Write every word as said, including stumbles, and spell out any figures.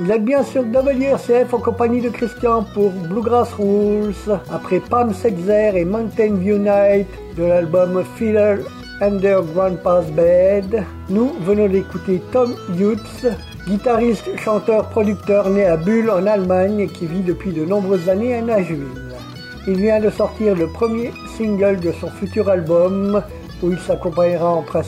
Vous êtes bien sur W R C F en compagnie de Christian pour Bluegrass Rules. Après Pam Sexer et Mountain View Night de l'album Filler Under Grandpa's Bed, nous venons d'écouter Tom Hughes, guitariste, chanteur, producteur né à Bulle en Allemagne et qui vit depuis de nombreuses années à Nashville. Il vient de sortir le premier single de son futur album où il s'accompagnera en principe